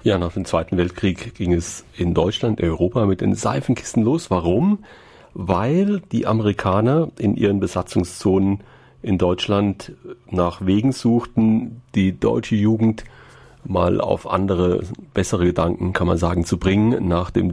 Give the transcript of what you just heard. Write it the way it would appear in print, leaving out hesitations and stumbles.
Ja, nach dem Zweiten Weltkrieg ging es in Deutschland, Europa mit den Seifenkisten los. Warum? Weil die Amerikaner in ihren Besatzungszonen in Deutschland nach Wegen suchten, die deutsche Jugend mal auf andere, bessere Gedanken, kann man sagen, zu bringen, nach dem